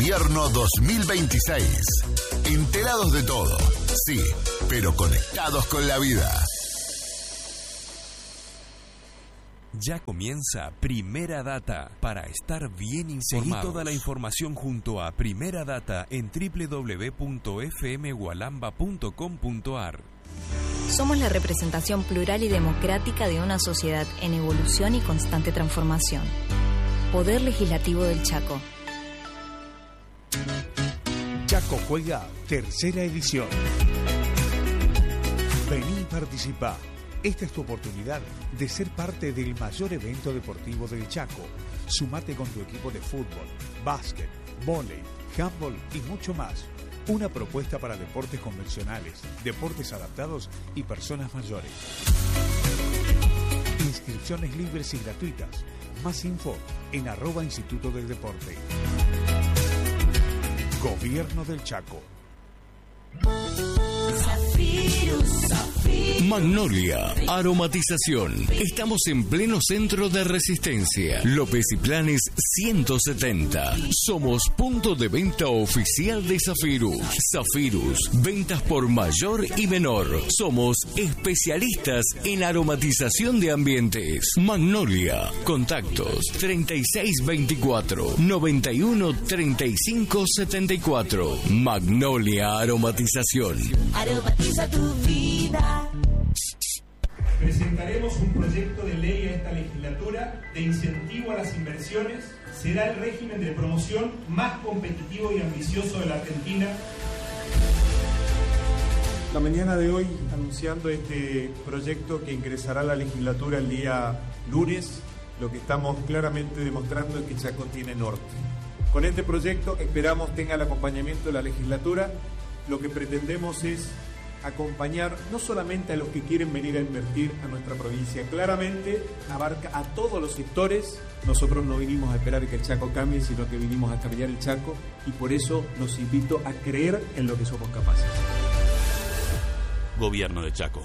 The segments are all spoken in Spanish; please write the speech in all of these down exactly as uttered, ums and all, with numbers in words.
Invierno dos mil veintiséis. Enterados de todo, sí, pero conectados con la vida. Ya comienza Primera Data para estar bien informados. Seguí toda la información junto a Primera Data en doble u doble u doble u punto f m gualamba punto com punto a r. Somos la representación plural y democrática de una sociedad en evolución y constante transformación. Poder Legislativo del Chaco. Chaco Juega, tercera edición. Vení y participá. Esta es tu oportunidad de ser parte del mayor evento deportivo del Chaco. Sumate con tu equipo de fútbol, básquet, vóley, handball y mucho más. Una propuesta para deportes convencionales, deportes adaptados y personas mayores. Inscripciones libres y gratuitas. Más info en arroba Instituto del Deporte. Gobierno del Chaco. Magnolia, aromatización. Estamos en pleno centro de Resistencia. López y Planes ciento setenta. Somos punto de venta oficial de Zafirus. Zafirus, ventas por mayor y menor. Somos especialistas en aromatización de ambientes. Magnolia, contactos treinta y seis veinticuatro, noventa y uno treinta y cinco setenta y cuatro. Magnolia Aromatización. Aromatiza tu vida. Presentaremos un proyecto de ley a esta legislatura de incentivo a las inversiones. Será el régimen de promoción más competitivo y ambicioso de la Argentina. La mañana de hoy, anunciando este proyecto que ingresará a la legislatura el día lunes, lo que estamos claramente demostrando es que Chaco tiene norte. Con este proyecto esperamos tenga el acompañamiento de la legislatura. Lo que pretendemos es acompañar no solamente a los que quieren venir a invertir a nuestra provincia, claramente abarca a todos los sectores. Nosotros no vinimos a esperar que el Chaco cambie, sino que vinimos a cambiar el Chaco, y por eso los invito a creer en lo que somos capaces. Gobierno de Chaco.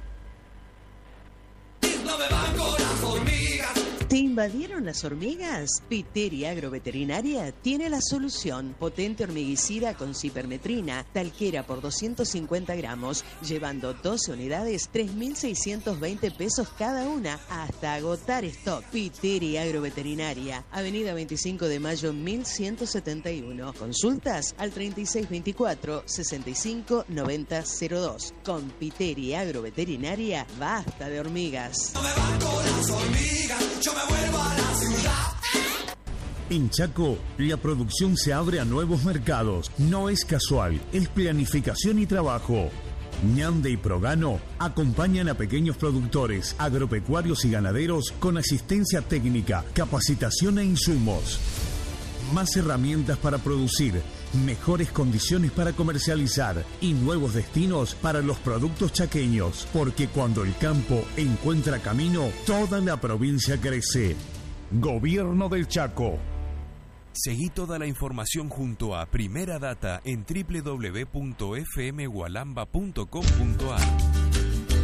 No me van con las hormigas. ¿Te invadieron las hormigas? Piteri Agroveterinaria tiene la solución. Potente hormiguicida con cipermetrina, talquera por doscientos cincuenta gramos, llevando doce unidades, tres mil seiscientos veinte pesos cada una, hasta agotar stock. Piteri Agroveterinaria, Avenida veinticinco de mayo mil ciento setenta y uno. Consultas al treinta y seis veinticuatro, sesenta y cinco noventa cero dos. Con Piteri Agroveterinaria, basta de hormigas. No me van con las hormigas, yo me vuelvo a la ciudad. En Chaco, la producción se abre a nuevos mercados. No es casual, es planificación y trabajo. Ñande y Progano acompañan a pequeños productores, agropecuarios y ganaderos con asistencia técnica, capacitación e insumos. Más herramientas para producir, mejores condiciones para comercializar y nuevos destinos para los productos chaqueños. Porque cuando el campo encuentra camino, toda la provincia crece. Gobierno del Chaco. Seguí toda la información junto a Primera Data en doble u doble u doble u punto f m gualamba punto com punto a r.